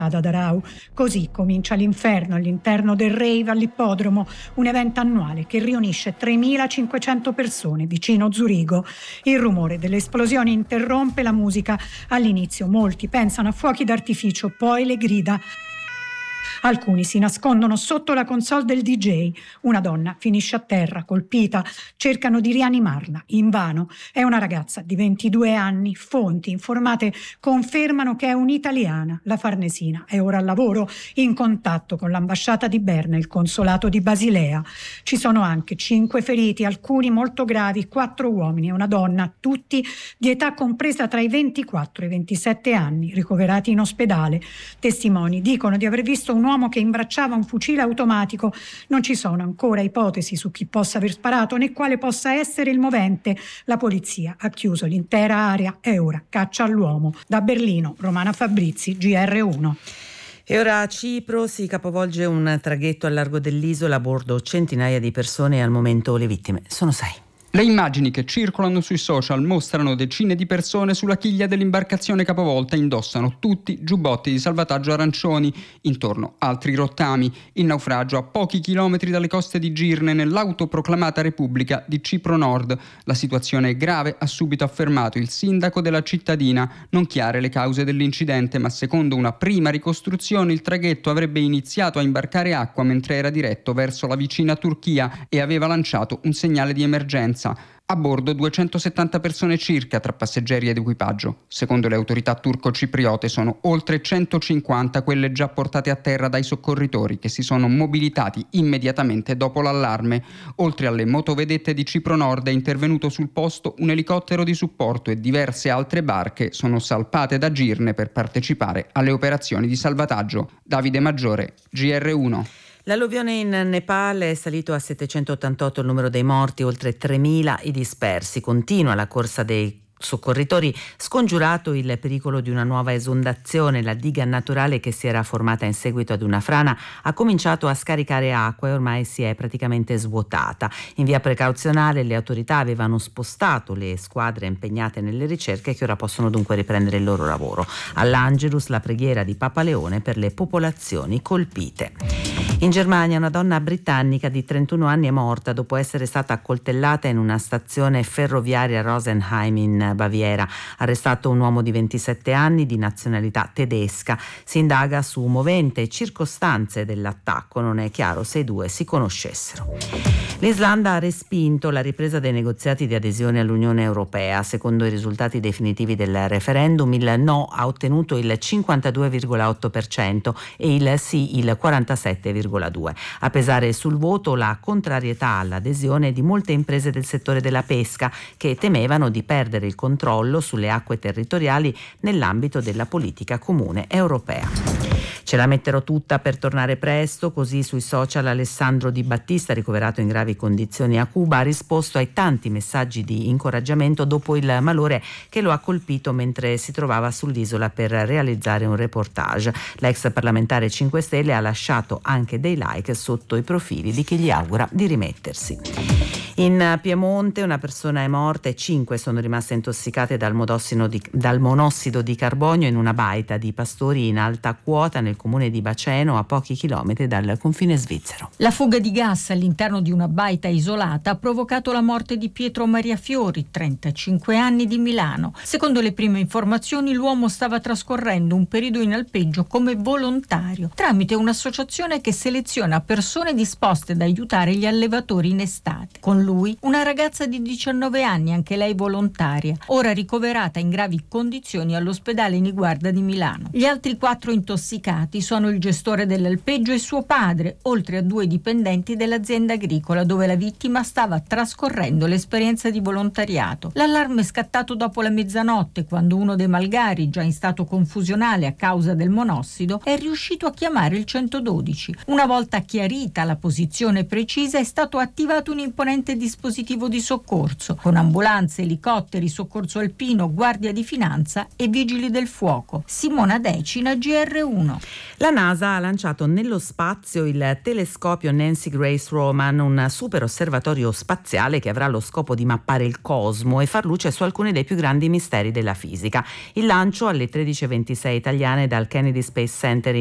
ad Adarau. Così comincia l'inferno all'interno del rave all'ippodromo, un evento annuale che riunisce 3.500 persone vicino Zurigo. Il rumore delle esplosioni interrompe la musica. All'inizio molti pensano a fuochi d'artificio, poi le grida. Alcuni si nascondono sotto la console del DJ. Una donna finisce a terra, colpita. Cercano di rianimarla, invano. È una ragazza di 22 anni. Fonti informate confermano che è un'italiana. La Farnesina è ora al lavoro, in contatto con l'ambasciata di Berna e il consolato di Basilea. Ci sono anche 5 feriti, alcuni molto gravi, 4 uomini e una donna, tutti di età compresa tra i 24 e i 27 anni, ricoverati in ospedale. Testimoni dicono di aver visto un uomo che imbracciava un fucile automatico. Non ci sono ancora ipotesi su chi possa aver sparato né quale possa essere il movente. La polizia ha chiuso l'intera area e ora caccia all'uomo. Da Berlino, Romana Fabrizi, GR1. E ora a Cipro si capovolge un traghetto al largo dell'isola, a bordo centinaia di persone e al momento le vittime sono 6. Le immagini che circolano sui social mostrano decine di persone sulla chiglia dell'imbarcazione capovolta, indossano tutti giubbotti di salvataggio arancioni, intorno altri rottami. Il naufragio a pochi chilometri dalle coste di Girne, nell'autoproclamata Repubblica di Cipro Nord. La situazione è grave, ha subito affermato il sindaco della cittadina. Non chiare le cause dell'incidente, ma secondo una prima ricostruzione il traghetto avrebbe iniziato a imbarcare acqua mentre era diretto verso la vicina Turchia e aveva lanciato un segnale di emergenza. A bordo 270 persone circa tra passeggeri ed equipaggio. Secondo le autorità turco-cipriote sono oltre 150 quelle già portate a terra dai soccorritori, che si sono mobilitati immediatamente dopo l'allarme. Oltre alle motovedette di Cipro Nord è intervenuto sul posto un elicottero di supporto e diverse altre barche sono salpate da Girne per partecipare alle operazioni di salvataggio. Davide Maggiore, GR1. L'alluvione in Nepal è salito a 788 il numero dei morti, oltre 3.000 i dispersi. Continua la corsa dei soccorritori, scongiurato il pericolo di una nuova esondazione. La diga naturale, che si era formata in seguito ad una frana, ha cominciato a scaricare acqua e ormai si è praticamente svuotata. In via precauzionale le autorità avevano spostato le squadre impegnate nelle ricerche, che ora possono dunque riprendere il loro lavoro. All'Angelus la preghiera di Papa Leone per le popolazioni colpite. In Germania una donna britannica di 31 anni è morta dopo essere stata accoltellata in una stazione ferroviaria a Rosenheim in Baviera. Arrestato un uomo di 27 anni di nazionalità tedesca. Si indaga su movente e circostanze dell'attacco. Non è chiaro se i due si conoscessero. L'Islanda ha respinto la ripresa dei negoziati di adesione all'Unione Europea. Secondo i risultati definitivi del referendum, il no ha ottenuto il 52,8% e il sì il 47,2%. A pesare sul voto la contrarietà all'adesione di molte imprese del settore della pesca, che temevano di perdere il controllo sulle acque territoriali nell'ambito della politica comune europea. Ce la metterò tutta per tornare presto, così sui social Alessandro Di Battista, ricoverato in gravi condizioni a Cuba, ha risposto ai tanti messaggi di incoraggiamento dopo il malore che lo ha colpito mentre si trovava sull'isola per realizzare un reportage. L'ex parlamentare 5 Stelle ha lasciato anche dei like sotto i profili di chi gli augura di rimettersi. In Piemonte una persona è morta e 5 sono rimaste intossicate dal monossido di carbonio in una baita di pastori in alta quota nel comune di Baceno, a pochi chilometri dal confine svizzero. La fuga di gas all'interno di una baita isolata ha provocato la morte di Pietro Maria Fiori, 35 anni, di Milano. Secondo le prime informazioni, l'uomo stava trascorrendo un periodo in alpeggio come volontario tramite un'associazione che seleziona persone disposte ad aiutare gli allevatori in estate. Con lui una ragazza di 19 anni, anche lei volontaria, ora ricoverata in gravi condizioni all'ospedale Niguarda di Milano. Gli altri 4 intossicati sono il gestore dell'alpeggio e suo padre, oltre a 2 dipendenti dell'azienda agricola dove la vittima stava trascorrendo l'esperienza di volontariato. L'allarme è scattato dopo la mezzanotte, quando uno dei malgari, già in stato confusionale a causa del monossido, è riuscito a chiamare il 112. Una volta chiarita la posizione precisa, è stato attivato un imponente 7 dispositivo di soccorso, con ambulanze, elicotteri, soccorso alpino, guardia di finanza e vigili del fuoco. Simona Decina, GR1. La NASA ha lanciato nello spazio il telescopio Nancy Grace Roman, un super osservatorio spaziale che avrà lo scopo di mappare il cosmo e far luce su alcuni dei più grandi misteri della fisica. Il lancio alle 13:26 italiane dal Kennedy Space Center